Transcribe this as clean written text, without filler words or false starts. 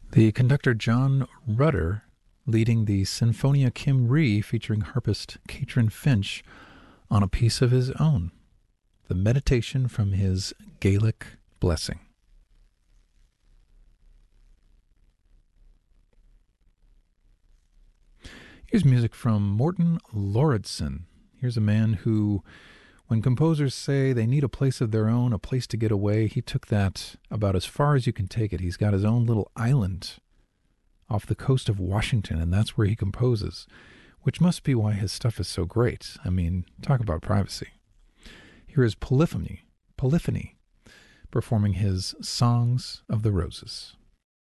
The conductor John Rutter leading the Sinfonia Cymru featuring harpist Catrin Finch on a piece of his own, the meditation from his Gaelic blessing. Here's music from Morten Lauridsen. Here's a man who, when composers say they need a place of their own, a place to get away, he took that about as far as you can take it. He's got his own little island off the coast of Washington, and that's where he composes, which must be why his stuff is so great. I mean, talk about privacy. Here is Polyphony performing his Songs of the Roses.